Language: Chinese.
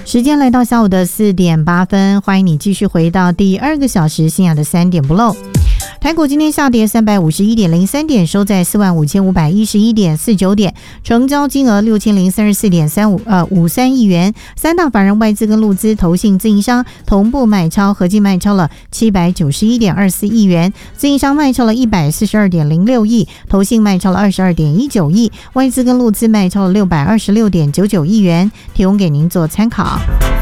时间来到下午的4点8分，欢迎你继续回到第2个小时信仰的3点不漏。台股今天下跌351.03点，收在45511.49点，成交金额6034.53亿元。三大法人外资跟陆资投信自营商同步卖超，合计卖超了791.24亿元，自营商卖超了142.06亿，投信卖超了22.19亿，外资跟陆资卖超了626.99亿元，提供给您做参考。